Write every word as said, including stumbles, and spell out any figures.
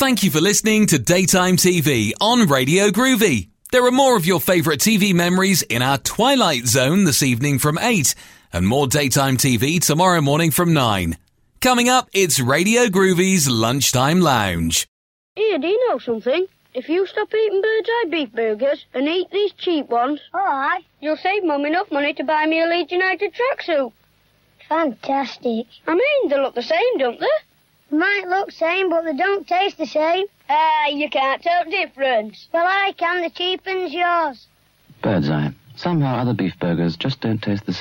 Thank you for listening to Daytime T V on Radio Groovy. There are more of your favourite T V memories in our Twilight Zone this evening from eight, and more Daytime T V tomorrow morning from nine. Coming up, it's Radio Groovy's Lunchtime Lounge. Here, do you know something? If you stop eating Bird's Eye beef burgers and eat these cheap ones, Alright. you'll save Mum enough money to buy me a Leeds United tracksuit. Fantastic. I mean, they look the same, don't they? Might look same, but they don't taste the same. Ah, you can't tell the difference. Well, I can. The cheap one's yours. Bird's Eye. Somehow other beef burgers just don't taste the same.